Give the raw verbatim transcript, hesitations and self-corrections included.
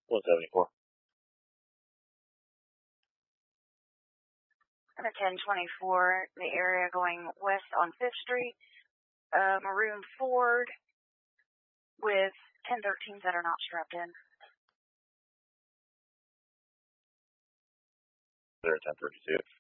one seventy-four. And a ten twenty-four, the area going west on fifth Street, uh, maroon Ford with ten thirteens that are not strapped in. They're a ten thirty-two.